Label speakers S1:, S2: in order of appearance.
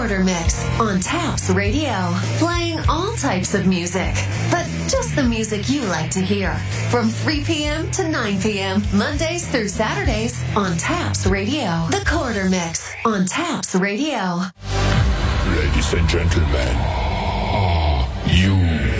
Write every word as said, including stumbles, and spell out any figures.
S1: Quarter Mix on Taps Radio. Playing all types of music, but just the music you like to hear. From three p.m. to nine p.m. Mondays through Saturdays on Taps Radio. The Quarter Mix on Taps Radio.
S2: Ladies and gentlemen, are you